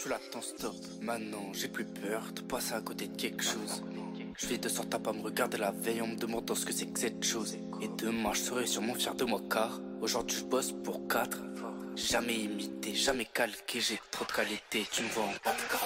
suis là, ton stop. Maintenant, j'ai plus peur de passer à côté de quelque chose. Je fais de sorte à pas me regarder la veille en me demandant ce que c'est que cette chose. Et demain, je serai sûrement fier de moi car aujourd'hui, je bosse pour 4. Jamais imité, jamais calqué, j'ai trop de qualité, tu me vois en 4K.